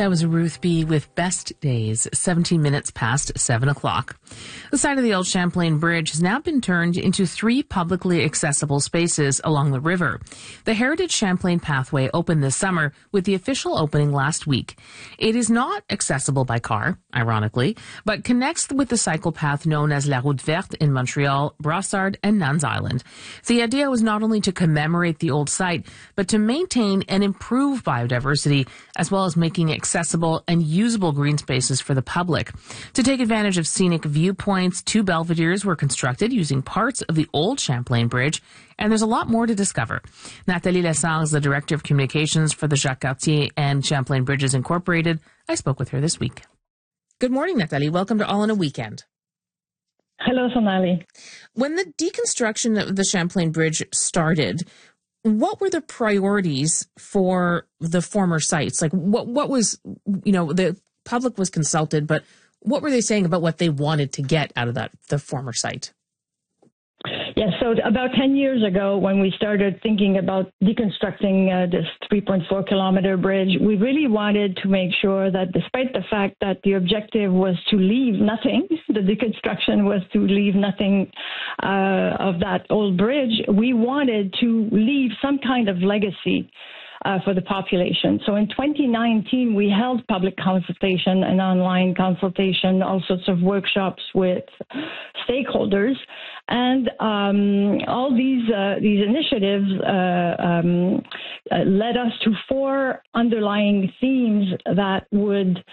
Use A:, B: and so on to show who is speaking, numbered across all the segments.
A: That was Ruth B. with Best Days, 17 minutes past 7 o'clock. The site of the old Champlain Bridge has now been turned into 3 publicly accessible spaces along the river. The Heritage Champlain Pathway opened this summer, with the official opening last week. It is not accessible by car, ironically, but connects with the cycle path known as La Route Verte in Montreal, Brossard, and Nuns Island. The idea was not only to commemorate the old site, but to maintain and improve biodiversity, as well as making accessible and usable green spaces for the public. To take advantage of scenic viewpoints, 2 belvederes were constructed using parts of the old Champlain Bridge, and there's a lot more to discover. Nathalie Lessard, the Director of Communications for the Jacques Cartier and Champlain Bridges Incorporated. I spoke with her this week. Good morning, Nathalie. Welcome to All in a Weekend.
B: Hello, Sonali.
A: When the deconstruction of the Champlain Bridge started, what were the priorities for the former sites? Like, what was, the public was consulted, but what were they saying about what they wanted to get out of the former site?
B: Yes, so about 10 years ago, when we started thinking about deconstructing this 3.4 kilometer bridge, we really wanted to make sure that despite the fact that the objective was to leave nothing, the deconstruction was to leave nothing of that old bridge, we wanted to leave some kind of legacy for the population. So in 2019, we held public consultation and online consultation, all sorts of workshops with stakeholders, and all these initiatives led us to 4 underlying themes that would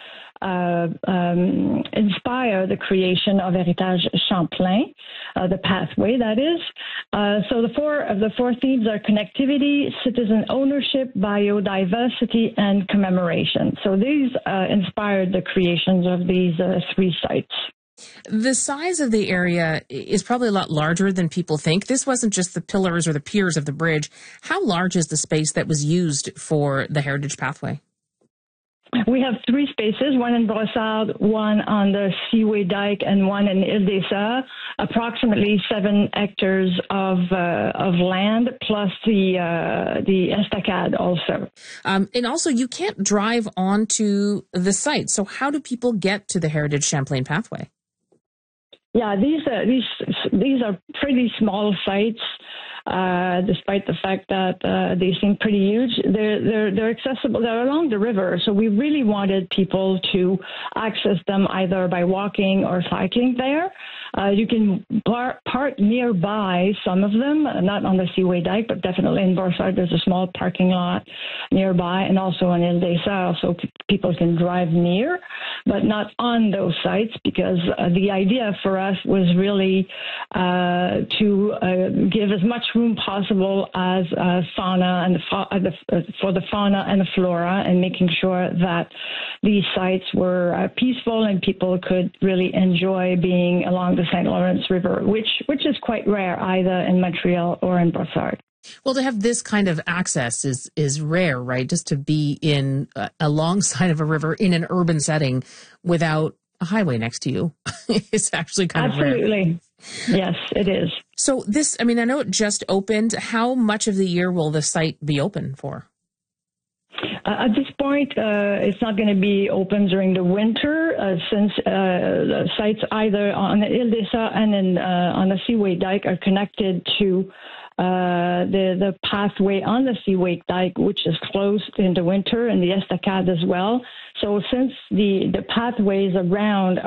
B: inspire the creation of Héritage Champlain, the pathway, that is. So the four themes are connectivity, citizen ownership, biodiversity, and commemoration. So these inspired the creations of these 3 sites.
A: The size of the area is probably a lot larger than people think. This wasn't just the pillars or the piers of the bridge. How large is the space that was used for the Heritage Pathway?
B: We have 3 spaces, one in Brossard, one on the Seaway Dike, and one in Ile des Sœurs, approximately 7 hectares of land, plus the estacade also.
A: And also, you can't drive onto the site. So how do people get to the Heritage Champlain Pathway?
B: Yeah, these are pretty small sites. Despite the fact that they seem pretty huge, they're accessible. They're along the river, so we really wanted people to access them either by walking or cycling there. You can park nearby some of them, not on the Seaway Dike, but definitely in Brossard. There's a small parking lot nearby, and also on Ile des Sœurs, so people can drive near, but not on those sites, because the idea for us was really to give as much room possible as fauna and for the fauna and the flora, and making sure that these sites were peaceful and people could really enjoy being along the St. Lawrence River, which is quite rare either in Montreal or in Brossard.
A: Well, to have this kind of access is rare, right? Just to be in alongside of a river in an urban setting without a highway next to you is actually kind of rare.
B: Absolutely. Yes, it is.
A: So I know it just opened. How much of the year will the site be open for?
B: At this point, it's not going to be open during the winter, since the sites either on the Ile des Sœurs and on the Seaway Dike are connected to the pathway on the Seaway Dike, which is closed in the winter, and the estacade as well. So since the pathways around